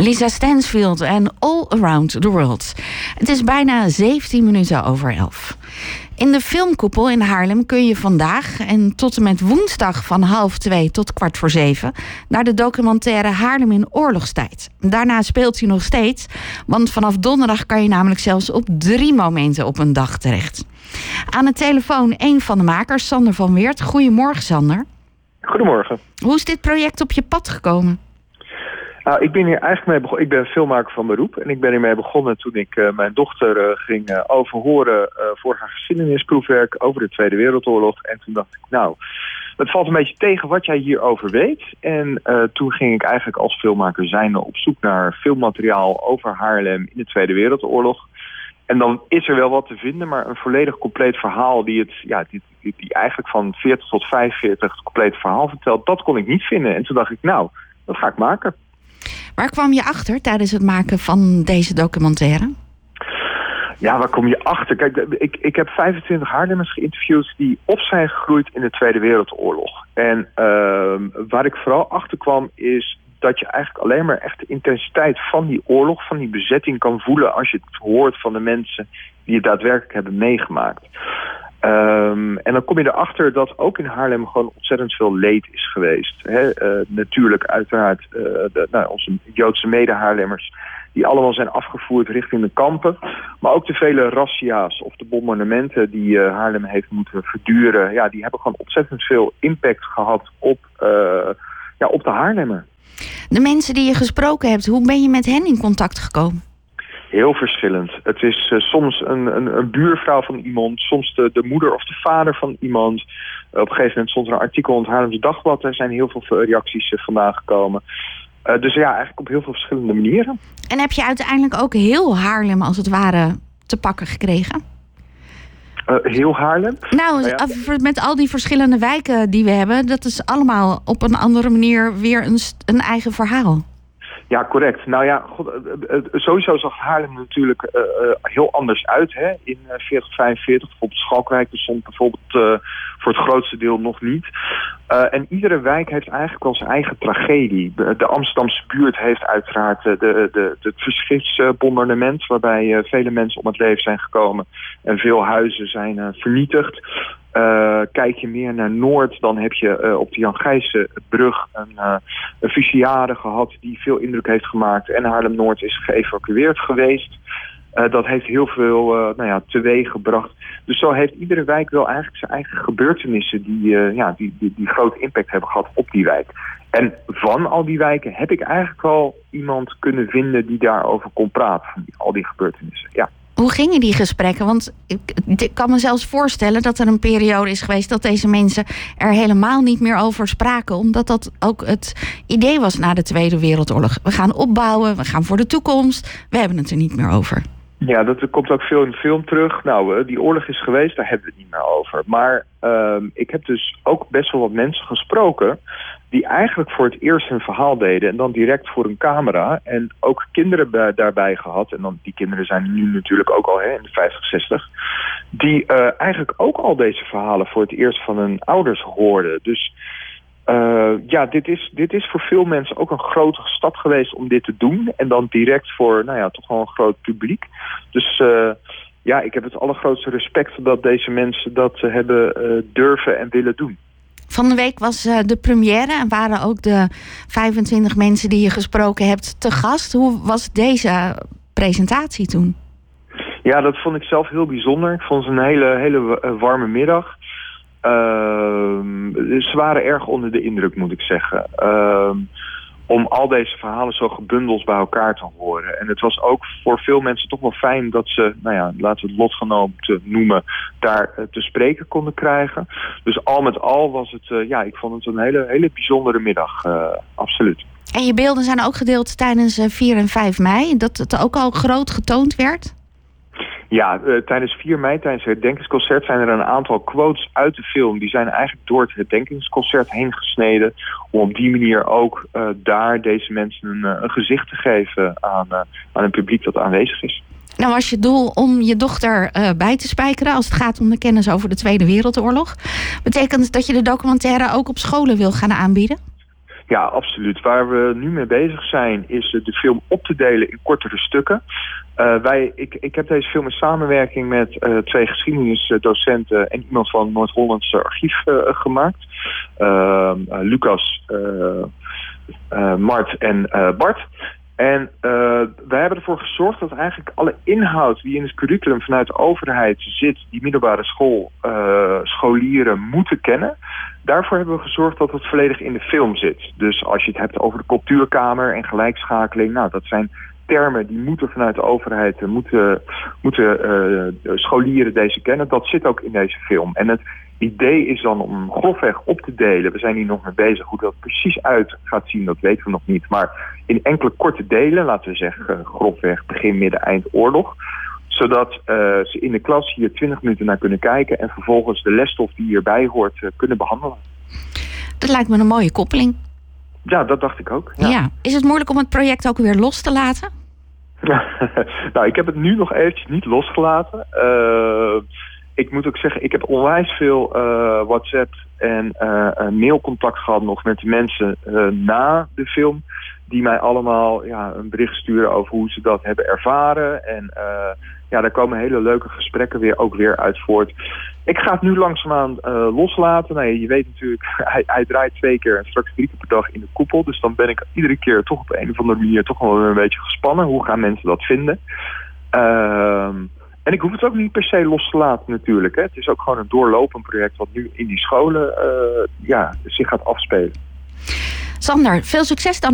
Lisa Stansfield en All Around the World. Het is bijna 17 minuten over 11. In de Filmkoepel in Haarlem kun je vandaag en tot en met woensdag van 1:30 tot 6:15 naar de documentaire Haarlem in oorlogstijd. Daarna speelt hij nog steeds, want vanaf donderdag kan je namelijk zelfs op 3 momenten op een dag terecht. Aan de telefoon een van de makers, Sander van Weert. Goedemorgen, Sander. Goedemorgen. Hoe is dit project op je pad gekomen? Ik ben hier eigenlijk mee begonnen. Ik ben filmmaker van beroep en ik ben hiermee begonnen toen ik mijn dochter ging overhoren voor haar geschiedenisproefwerk over de Tweede Wereldoorlog. En toen dacht ik, het valt een beetje tegen wat jij hierover weet. En toen ging ik eigenlijk als filmmaker zijnde op zoek naar filmmateriaal over Haarlem in de Tweede Wereldoorlog. En dan is er wel wat te vinden, maar een volledig compleet verhaal die eigenlijk van 40 tot 45 het complete verhaal vertelt, dat kon ik niet vinden. En toen dacht ik, dat ga ik maken. Waar kwam je achter tijdens het maken van deze documentaire? Ja, waar kom je achter? Kijk, ik heb 25 Haarlemmers geïnterviewd die op zijn gegroeid in de Tweede Wereldoorlog. En waar ik vooral achter kwam is dat je eigenlijk alleen maar echt de intensiteit van die oorlog, van die bezetting kan voelen als je het hoort van de mensen die het daadwerkelijk hebben meegemaakt. En dan kom je erachter dat ook in Haarlem gewoon ontzettend veel leed is geweest. Natuurlijk uiteraard onze Joodse mede-Haarlemmers die allemaal zijn afgevoerd richting de kampen. Maar ook de vele razzia's of de bombardementen die Haarlem heeft moeten verduren. Ja, die hebben gewoon ontzettend veel impact gehad op de Haarlemmer. De mensen die je gesproken hebt, hoe ben je met hen in contact gekomen? Heel verschillend. Het is soms een buurvrouw van iemand, soms de moeder of de vader van iemand. Op een gegeven moment stond er een artikel in het Haarlemse Dagblad. Er zijn heel veel reacties vandaan gekomen. Dus ja, eigenlijk op heel veel verschillende manieren. En heb je uiteindelijk ook heel Haarlem als het ware te pakken gekregen? Heel Haarlem? Met al die verschillende wijken die we hebben, dat is allemaal op een andere manier weer een eigen verhaal. Ja, correct. Sowieso zag Haarlem natuurlijk heel anders uit. Hè? In 4045, bijvoorbeeld Schalkwijk bestond bijvoorbeeld voor het grootste deel nog niet. En iedere wijk heeft eigenlijk wel zijn eigen tragedie. De Amsterdamse buurt heeft uiteraard het verschriftsbombardement, waarbij vele mensen om het leven zijn gekomen en veel huizen zijn vernietigd. Kijk je meer naar Noord, dan heb je op de Jan Gijsbrug een fusillade gehad die veel indruk heeft gemaakt. En Haarlem-Noord is geëvacueerd geweest. Dat heeft heel veel teweeg gebracht. Dus zo heeft iedere wijk wel eigenlijk zijn eigen gebeurtenissen die grote impact hebben gehad op die wijk. En van al die wijken heb ik eigenlijk wel iemand kunnen vinden die daarover kon praten, van al die gebeurtenissen. Ja. Hoe gingen die gesprekken? Want ik kan me zelfs voorstellen dat er een periode is geweest dat deze mensen er helemaal niet meer over spraken. Omdat dat ook het idee was na de Tweede Wereldoorlog. We gaan opbouwen, we gaan voor de toekomst. We hebben het er niet meer over. Ja, dat komt ook veel in de film terug. Die oorlog is geweest, daar hebben we het niet meer over. Maar ik heb dus ook best wel wat mensen gesproken die eigenlijk voor het eerst een verhaal deden en dan direct voor een camera. En ook kinderen daarbij gehad. En dan die kinderen zijn nu natuurlijk ook al in de 50, 60. Die eigenlijk ook al deze verhalen voor het eerst van hun ouders hoorden. Dus dit is voor veel mensen ook een grote stap geweest om dit te doen. En dan direct voor toch wel een groot publiek. Dus ik heb het allergrootste respect dat deze mensen dat hebben durven en willen doen. Van de week was de première en waren ook de 25 mensen die je gesproken hebt te gast. Hoe was deze presentatie toen? Ja, dat vond ik zelf heel bijzonder. Ik vond het een hele warme middag. Ze waren erg onder de indruk, moet ik zeggen. Om al deze verhalen zo gebundeld bij elkaar te horen. En het was ook voor veel mensen toch wel fijn dat ze, laten we het lotgenoten noemen, daar te spreken konden krijgen. Dus al met al was het, ik vond het een hele bijzondere middag, absoluut. En je beelden zijn ook gedeeld tijdens 4 en 5 mei, dat het ook al groot getoond werd? Ja, tijdens 4 mei, tijdens het herdenkingsconcert, zijn er een aantal quotes uit de film. Die zijn eigenlijk door het herdenkingsconcert heen gesneden. Om op die manier ook daar deze mensen een gezicht te geven aan een publiek dat aanwezig is. Nou was je doel om je dochter bij te spijkeren als het gaat om de kennis over de Tweede Wereldoorlog. Betekent dat je de documentaire ook op scholen wil gaan aanbieden? Ja, absoluut. Waar we nu mee bezig zijn is de film op te delen in kortere stukken. Ik heb deze film in samenwerking met 2 geschiedenisdocenten en iemand van het Noord-Hollandse archief gemaakt. Lucas, Mart en Bart. En wij hebben ervoor gezorgd dat eigenlijk alle inhoud die in het curriculum vanuit de overheid zit, die middelbare scholieren moeten kennen. Daarvoor hebben we gezorgd dat het volledig in de film zit. Dus als je het hebt over de cultuurkamer en gelijkschakeling, nou, dat zijn termen die moeten vanuit de overheid, moeten scholieren deze kennen. Dat zit ook in deze film. En het idee is dan om grofweg op te delen. We zijn hier nog mee bezig. Hoe dat precies uit gaat zien, dat weten we nog niet. Maar in enkele korte delen, laten we zeggen grofweg begin, midden, eind oorlog. Zodat ze in de klas hier 20 minuten naar kunnen kijken en vervolgens de lesstof die hierbij hoort kunnen behandelen. Dat lijkt me een mooie koppeling. Ja, dat dacht ik ook. Ja. Is het moeilijk om het project ook weer los te laten? Nou, ik heb het nu nog eventjes niet losgelaten. Ik moet ook zeggen, ik heb onwijs veel WhatsApp en mailcontact gehad nog met de mensen na de film. Die mij allemaal een bericht sturen over hoe ze dat hebben ervaren. En daar komen hele leuke gesprekken ook weer uit voort. Ik ga het nu langzaamaan loslaten. Nou, je weet natuurlijk, hij draait 2 keer en straks 3 keer per dag in de koepel. Dus dan ben ik iedere keer toch op een of andere manier toch wel een beetje gespannen. Hoe gaan mensen dat vinden? En ik hoef het ook niet per se los te laten natuurlijk. Hè. Het is ook gewoon een doorlopend project wat nu in die scholen zich gaat afspelen. Sander, veel succes dan